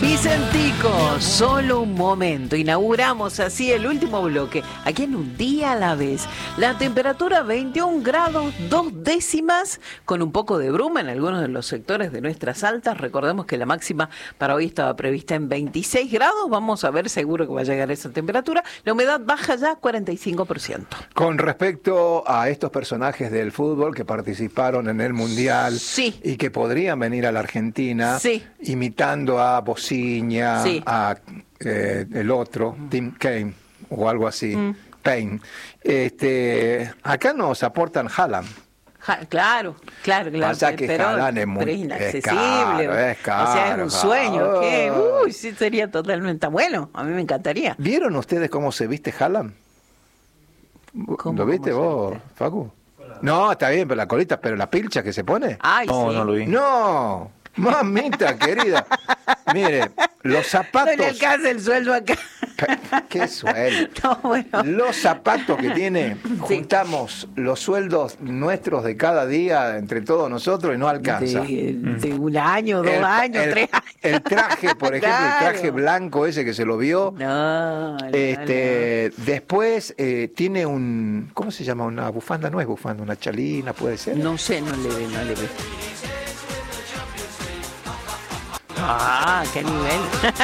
Vicentico, solo un momento. Inauguramos así el último bloque, aquí en Un Día a la Vez. La temperatura 21 grados 2 décimas, con un poco de bruma en algunos de los sectores de nuestras altas. Recordemos que la máxima para hoy estaba prevista en 26 grados. Vamos a ver, seguro que va a llegar esa temperatura. La humedad baja ya 45%. Con respecto a estos personajes del fútbol que participaron en el Mundial, sí, y que podrían venir a la Argentina, sí, imitando a Bociña, sí, a el otro, Tim Kaine o algo así, Payne. Acá nos aportan Haaland. Claro. Pasa que Haaland es muy inaccesible. Es caro, o sea, es un sueño. Sí, sería totalmente bueno. A mí me encantaría. ¿Vieron ustedes cómo se viste Haaland? ¿Lo viste vos, Facu? No, está bien, pero la colita, pero la pilcha que se pone. Ay, no, sí. no lo vi. No, mamita querida. Mire, los zapatos. No le alcanza el sueldo acá. ¿Qué sueldo? No, bueno. Los zapatos que tiene, juntamos los sueldos nuestros de cada día entre todos nosotros y no alcanza. De un año, 2 años, 3 años. El traje, por ejemplo, Claro. el traje blanco ese que se lo vio. No. Después tiene un, ¿cómo se llama? Una bufanda, no es bufanda, una chalina, puede ser. No sé, no le ve. Ah, qué nivel.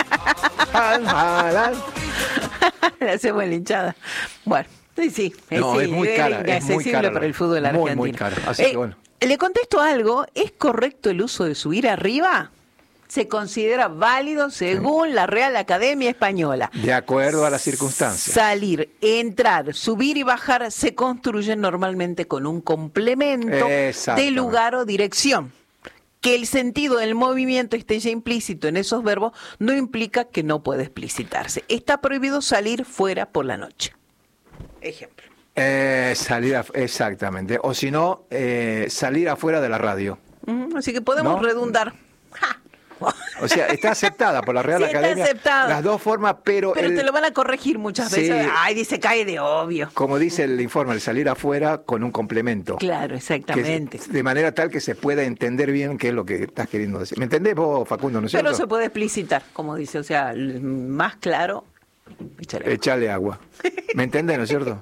Le hacemos la hinchada. Bueno, sí. No, es muy cara. Inaccesible para el fútbol argentino. Muy cara. Así que bueno. Le contesto algo. ¿Es correcto el uso de subir arriba? Se considera válido según la Real Academia Española. De acuerdo a las circunstancias. Salir, entrar, subir y bajar se construyen normalmente con un complemento de lugar o dirección. Que el sentido del movimiento esté ya implícito en esos verbos no implica que no pueda explicitarse. Está prohibido salir fuera por la noche. Ejemplo. Exactamente. O si no, salir afuera de la radio. Así que podemos redundar. ¡Ja! O sea, está aceptada por la Real Academia. Está aceptada. Las dos formas, pero te lo van a corregir muchas veces. Ay, dice, cae de obvio. Como dice el informe, el salir afuera con un complemento. Claro, exactamente. De manera tal que se pueda entender bien qué es lo que estás queriendo decir. ¿Me entendés vos, Facundo, no es cierto? Pero se puede explicitar, como dice, o sea, más claro, echale agua. ¿Me entendés, no es cierto?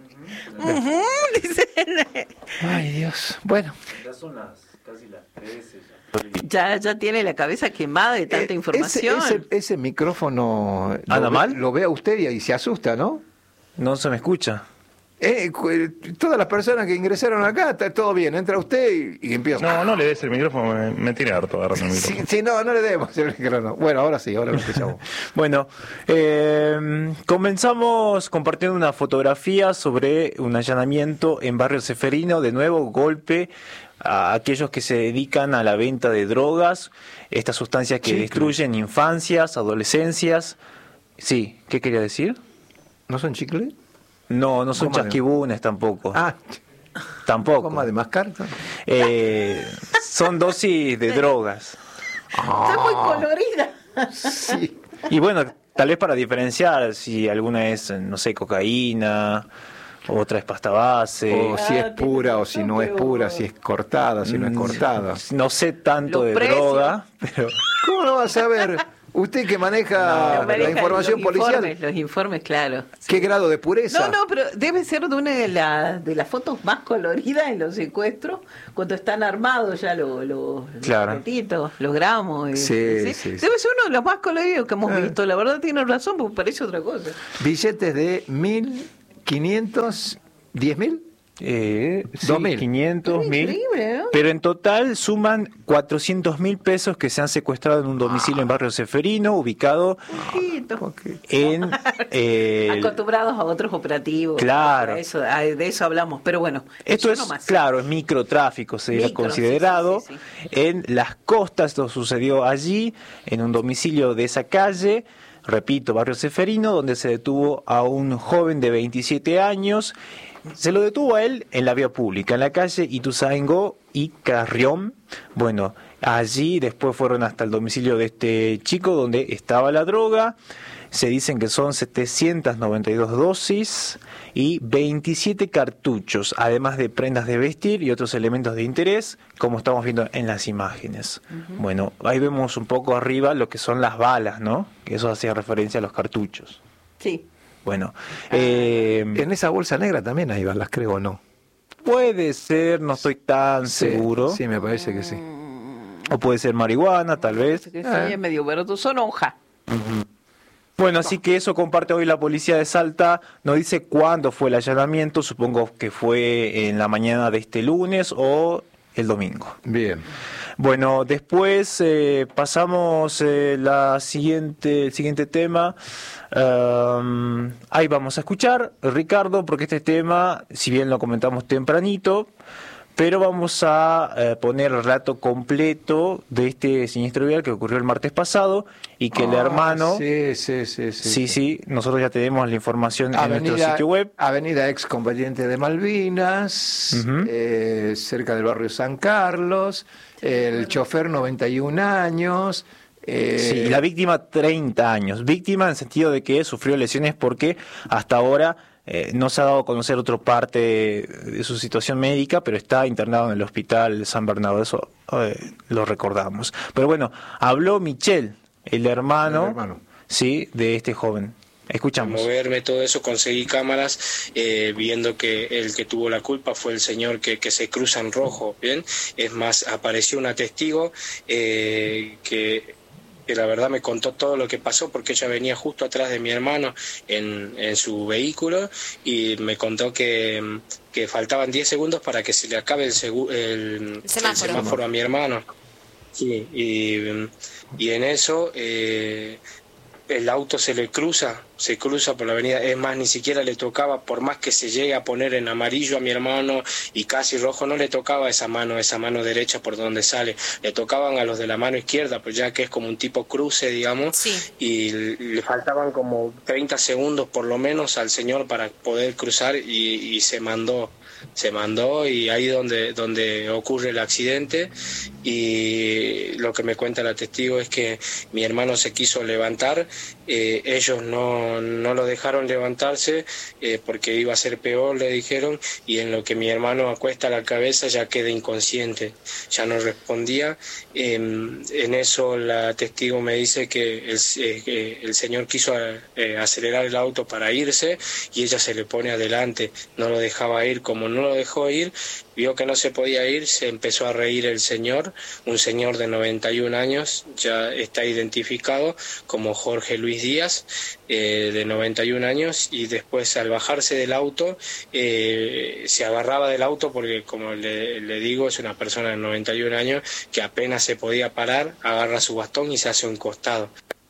Ay, Dios. Bueno. Ya son casi las 13 ya. Ya tiene la cabeza quemada de tanta información. Ese micrófono ¿Anda mal? Lo ve a usted y se asusta, ¿no? No se me escucha. Todas las personas que ingresaron acá, está todo bien. Entra usted y empieza. No le des el micrófono, me tiene harto agarrando el micrófono. Sí, no le demos el micrófono. Bueno, ahora sí, ahora lo escuchamos. Bueno, comenzamos compartiendo una fotografía sobre un allanamiento en Barrio Ceferino. De nuevo, golpe a aquellos que se dedican a la venta de drogas, estas sustancias que destruyen infancias, adolescencias. Sí, ¿qué quería decir? ¿No son chicle? No son chasquibunes tampoco. Tampoco. ¿Cómo de mascar? Son dosis de drogas. Está muy colorida. Sí. Y bueno, tal vez para diferenciar si alguna es, no sé, cocaína, otra es pasta base. O si es pura o si no es pura, si es cortada, si no es cortada. No sé tanto de precios. Droga, pero... ¿Cómo no va a saber? Usted que maneja la información policial. Los informes, claro. ¿Qué grado de pureza? No, pero debe ser de una de las fotos más coloridas en los secuestros, cuando están armados ya los paquetitos, los gramos. Sí. Debe ser uno de los más coloridos que hemos visto. La verdad tiene razón, porque parece otra cosa. Billetes de 1.500, 10.000. 2.000, 500, 1.000, increíble, ¿no? pero en total suman 400.000 pesos que se han secuestrado en un domicilio en Barrio Ceferino, ubicado en... acostumbrados a otros operativos. Claro. De eso hablamos, pero bueno. Esto es, nomás. claro, es microtráfico, se ha considerado. Sí. En las costas, esto sucedió allí, en un domicilio de esa calle, repito, Barrio Ceferino, donde se detuvo a un joven de 27 años. Se lo detuvo a él en la vía pública, en la calle Ituzaingó y Carrión. Bueno, Allí después fueron hasta el domicilio de este chico donde estaba la droga. Se dicen que son 792 dosis y 27 cartuchos, además de prendas de vestir y otros elementos de interés, como estamos viendo en las imágenes. Bueno, ahí vemos un poco arriba lo que son las balas, ¿no? Que eso hacía referencia a los cartuchos. Sí. Bueno, en esa bolsa negra también hay balas, creo, ¿o no? puede ser, no estoy tan seguro. Sí, me parece que sí. O puede ser marihuana, tal vez. Sí, es medio barato, son hoja. Bueno, así que eso comparte hoy la policía de Salta. No dice cuándo fue el allanamiento, supongo que fue en la mañana de este lunes o el domingo. Bien. Bueno, después pasamos el siguiente tema. Ahí vamos a escuchar, Ricardo, porque este tema, si bien lo comentamos tempranito, pero vamos a poner el relato completo de este siniestro vial que ocurrió el martes pasado y que el hermano... Sí, nosotros ya tenemos la información en nuestro sitio web. Avenida Excombatiente de Malvinas, cerca del barrio San Carlos, el chofer 91 años... Sí, la víctima 30 años. Víctima en el sentido de que sufrió lesiones porque hasta ahora... no se ha dado a conocer otra parte de su situación médica, pero está internado en el hospital San Bernardo, eso lo recordamos. Pero bueno, habló Michel, el hermano. Sí, de este joven. Escuchamos. Moverme, todo eso, conseguí cámaras, viendo que el que tuvo la culpa fue el señor que se cruza en rojo, ¿bien? Es más, apareció una testigo que la verdad me contó todo lo que pasó porque ella venía justo atrás de mi hermano en su vehículo y me contó que faltaban 10 segundos para que se le acabe el semáforo a mi hermano. Sí, y en eso el auto se cruza por la avenida, es más, ni siquiera le tocaba, por más que se llegue a poner en amarillo a mi hermano y casi rojo, no le tocaba esa mano derecha por donde sale, le tocaban a los de la mano izquierda, pues ya que es como un tipo cruce, digamos, sí. Y le faltaban como 30 segundos por lo menos al señor para poder cruzar y se mandó y ahí donde ocurre el accidente. Y lo que me cuenta la testigo es que mi hermano se quiso levantar, ellos no lo dejaron levantarse porque iba a ser peor, le dijeron, y en lo que mi hermano acuesta la cabeza ya queda inconsciente, ya no respondía. En eso la testigo me dice que el señor quiso acelerar el auto para irse y ella se le pone adelante, no lo dejaba ir. Como no lo dejó ir, vio que no se podía ir, se empezó a reír el señor, un señor de 91 años, ya está identificado como Jorge Luis Díaz, de 91 años, y después al bajarse del auto, se agarraba del auto porque, como le digo, es una persona de 91 años que apenas se podía parar, agarra su bastón y se hace un costado.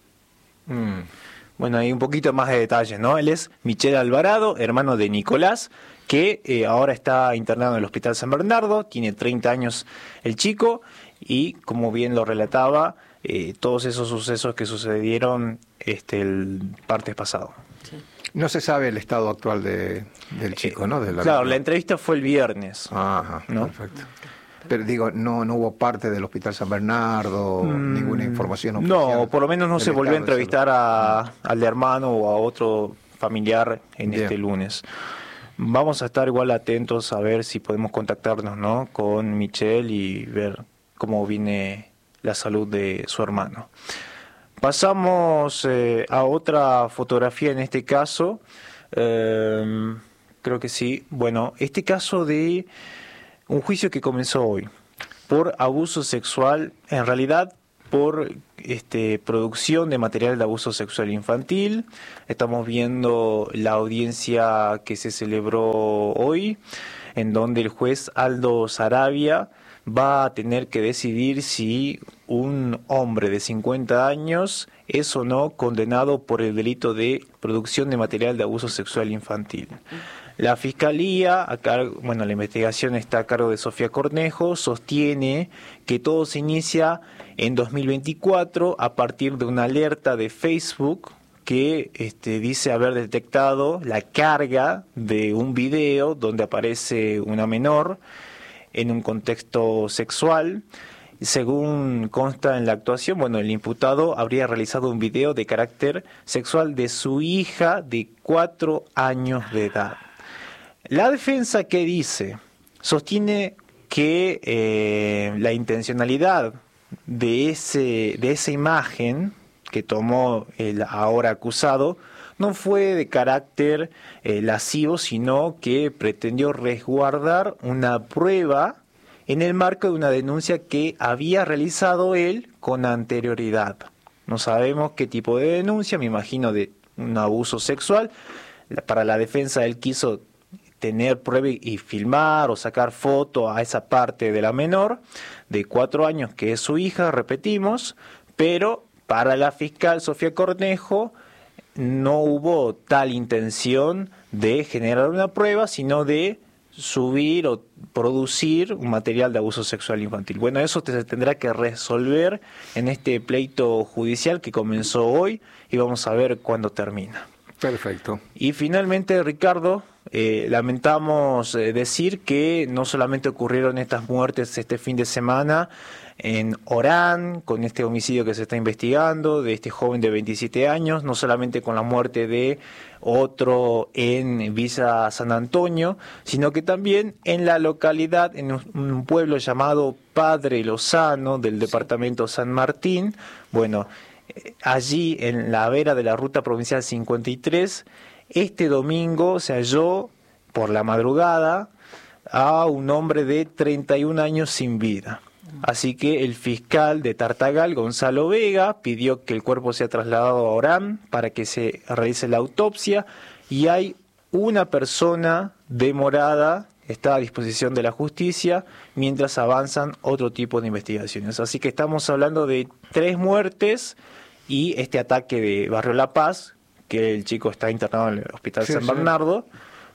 Bueno, hay un poquito más de detalles, ¿no? Él es Michel Alvarado, hermano de Nicolás, que ahora está internado en el Hospital San Bernardo, tiene 30 años el chico, y como bien lo relataba, todos esos sucesos que sucedieron el martes pasado. Sí. No se sabe el estado actual del chico, ¿no? Claro, la entrevista fue el viernes. Ajá, ¿no? Perfecto. Pero digo, no hubo parte del Hospital San Bernardo, ninguna información oficial. No, por lo menos no se volvió a entrevistar al hermano o a otro familiar en este lunes. Vamos a estar igual atentos a ver si podemos contactarnos, ¿no?, con Michel y ver cómo viene la salud de su hermano. Pasamos a otra fotografía en este caso. Creo que sí. Bueno, este caso de un juicio que comenzó hoy por abuso sexual, en realidad por producción de material de abuso sexual infantil. Estamos viendo la audiencia que se celebró hoy, en donde el juez Aldo Saravia va a tener que decidir si un hombre de 50 años es o no condenado por el delito de producción de material de abuso sexual infantil. La Fiscalía, la investigación está a cargo de Sofía Cornejo, sostiene que todo se inicia en 2024 a partir de una alerta de Facebook que dice haber detectado la carga de un video donde aparece una menor en un contexto sexual. Según consta en la actuación, bueno, el imputado habría realizado un video de carácter sexual de su hija de 4 años de edad. La defensa, ¿qué dice? Sostiene que la intencionalidad de esa imagen que tomó el ahora acusado no fue de carácter lascivo, sino que pretendió resguardar una prueba en el marco de una denuncia que había realizado él con anterioridad. No sabemos qué tipo de denuncia, me imagino de un abuso sexual. Para la defensa él quiso tener prueba y filmar o sacar foto a esa parte de la menor de 4 años que es su hija, repetimos, pero para la fiscal Sofía Cornejo no hubo tal intención de generar una prueba, sino de subir o producir un material de abuso sexual infantil. Bueno, eso se tendrá que resolver en este pleito judicial que comenzó hoy y vamos a ver cuándo termina. Perfecto. Y finalmente, Ricardo, lamentamos decir que no solamente ocurrieron estas muertes este fin de semana en Orán, con este homicidio que se está investigando, de este joven de 27 años, no solamente con la muerte de otro en Villa San Antonio, sino que también en la localidad, en un pueblo llamado Padre Lozano, del departamento San Martín. Bueno, allí en la vera de la ruta provincial 53, este domingo se halló por la madrugada a un hombre de 31 años sin vida. Así que el fiscal de Tartagal, Gonzalo Vega, pidió que el cuerpo sea trasladado a Orán para que se realice la autopsia, y hay una persona demorada, está a disposición de la justicia, mientras avanzan otro tipo de investigaciones. Así que estamos hablando de 3 muertes y este ataque de Barrio La Paz, que el chico está internado en el Hospital San Bernardo,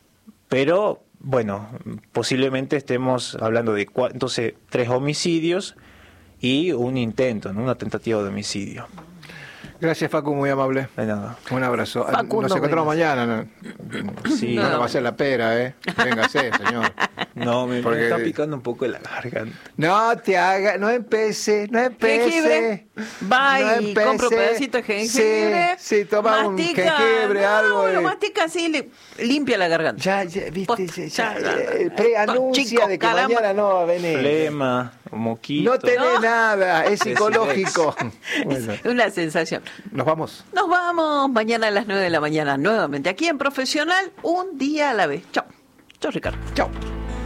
pero bueno, posiblemente estemos hablando de entonces 3 homicidios y un intento, ¿no? Una tentativa de homicidio. Gracias, Facu, muy amable. De nada. Un abrazo. Facundo, Nos encontramos mañana. ¿No? Sí. No nos va a hacer la pera, ¿eh? Véngase, señor. No, me Porque- está picando un poco la garganta. No te haga, no empece. Jengibre. Va No y empece. compra un pedacito de jengibre. Sí, toma un jengibre, algo. Lo mastica así, limpia la garganta. Ya, viste, Posta, ya, ya. preanuncia Chico, de que caramba. mañana no va a venir. Flema, moquito. No tenés nada, es psicológico. Es Bueno, una sensación. nos vamos. Nos vamos mañana a las 9 de la mañana nuevamente aquí en Profesional, un día a la vez. Chao. Chao, Ricardo. Chao.